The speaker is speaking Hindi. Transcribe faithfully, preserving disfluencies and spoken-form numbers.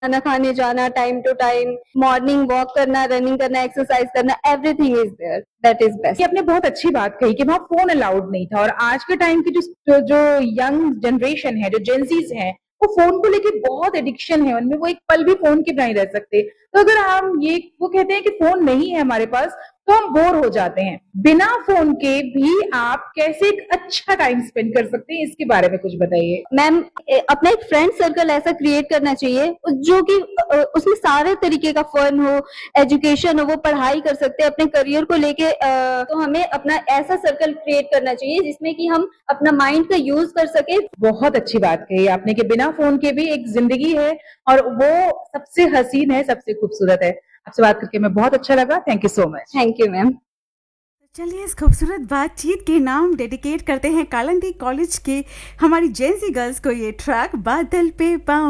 खाना खाने जाना time to time, morning walk करना, रनिंग करना, एक्सरसाइज करना, everything is there, that is best. ये आपने बहुत अच्छी बात कही कि वहाँ फोन अलाउड नहीं था, और आज के टाइम की जो जो यंग जनरेशन है, जो जेंजीज हैं, वो फोन को लेके बहुत एडिक्शन है उनमें, वो एक पल भी फोन के बिना नहीं रह सकते। तो अगर हम ये वो कहते हैं कि फोन नहीं है हमारे पास तो हम बोर हो जाते हैं, बिना फोन के भी आप कैसे एक अच्छा टाइम स्पेंड कर सकते हैं, इसके बारे में कुछ बताइए। मैम, अपना एक फ्रेंड सर्कल ऐसा क्रिएट करना चाहिए जो कि उसमें सारे तरीके का फन हो, एजुकेशन हो, वो पढ़ाई कर सकते हैं, अपने करियर को लेके। तो हमें अपना ऐसा सर्कल क्रिएट करना चाहिए जिसमें कि हम अपना माइंड का यूज कर सके। बहुत अच्छी बात कही आपने कि बिना फोन के भी एक जिंदगी है, और वो सबसे हसीन है, सबसे खूबसूरत है। आपसे बात करके मैं बहुत अच्छा लगा। Thank you so much. Thank you ma'am. चलिए इस खूबसूरत बातचीत के नाम डेडिकेट करते हैं कालंदी कॉलेज के हमारी जेंसी गर्ल्स को ये ट्रैक बादल पे पाँव